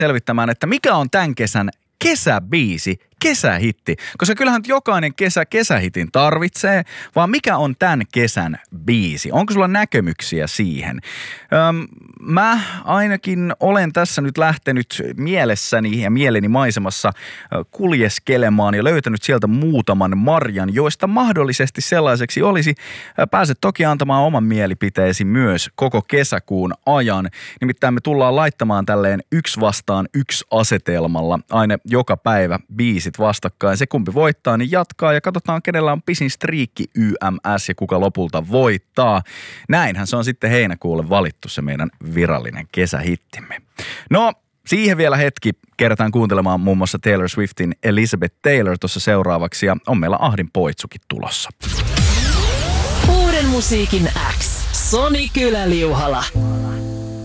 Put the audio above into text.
selvittämään, että mikä on tämän kesän kesäbiisi, kesähitti. Koska kyllähän jokainen kesähitin tarvitsee, vaan mikä on tämän kesän biisi? Onko sulla näkemyksiä siihen? Mä ainakin olen tässä nyt lähtenyt mielessäni ja mieleni maisemassa kuljeskelemaan ja löytänyt sieltä muutaman marjan, joista mahdollisesti sellaiseksi olisi. Pääset toki antamaan oman mielipiteesi myös koko kesäkuun ajan. Nimittäin me tullaan laittamaan tälleen 1-1 asetelmalla aina joka päivä biisit vastakkain. Se kumpi voittaa, niin jatkaa ja katsotaan, kenellä on pisin striikki YMS ja kuka lopulta voittaa. Näinhän se on sitten heinäkuulle valittu se meidän virallinen kesähittimme. No, siihen vielä hetki. Kerätään kuuntelemaan muun muassa Taylor Swiftin Elizabeth Taylor tuossa seuraavaksi ja on meillä Ahdin poitsukin tulossa. Uuden musiikin X. Soni Kylä-Liuhala.